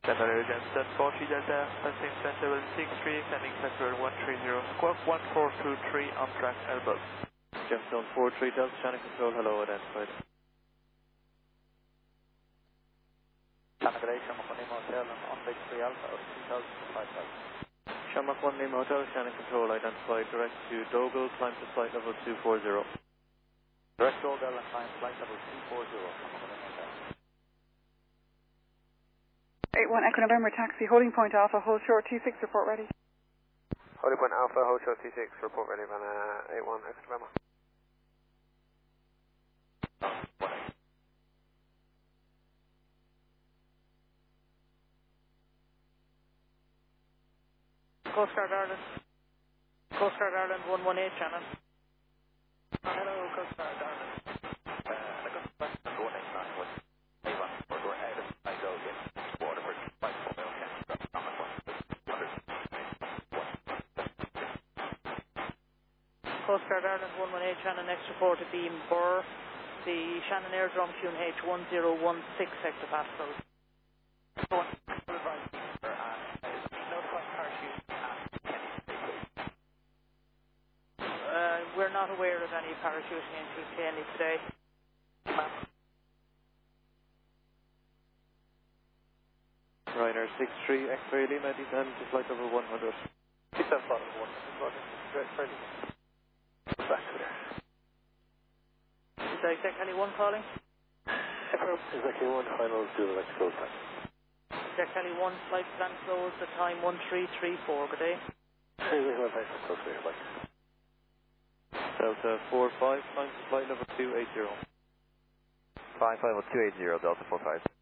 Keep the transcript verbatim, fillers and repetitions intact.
Delta Jensen, forty Delta, passing flight level six three, landing flight level one three zero, squawk one four two three, on track Airbus. Gemstone four three Delta, channel control, hello, identified. Canada, Shamrock one Lima Hotel, and on base three Alpha, two thousand five thousand. Shamrock one Lima Hotel, channel control, identified, direct to Dogle, climb to flight level two four zero. Direct Dogle and climb flight level two four zero, Shamrock one Lima Hotel. eight one Echo November taxi, holding point Alpha, hold short T six, report ready. Holding point Alpha, hold short T six, report ready, man, uh, eight one Echo November. Coast Guard Ireland. Coast Guard Ireland one one eight channel. Hello, Coast Guard Ireland. Uh, I got the best one eight nine with Avon, we're we're out of I go in Waterford, five four mil, okay, that's not my one. Coast Guard Ireland one one eight channel, next report to Beam Burr, the Shannon Airdrum Q N H one zero one six hectopascals. Uh, we're not aware of any parachuting into Kenny today. Ryanair six three X-ray Lima, descend to flight level one hundred. Keep that bottom one, ready. Back to there. Is that exactly one calling? Exactly one, final two, let's go back. Jack Kelly one, flight plan closed, the time one three three four, good day. Delta four five, climb to flight level two eight zero. Five five two eight zero, Delta four five.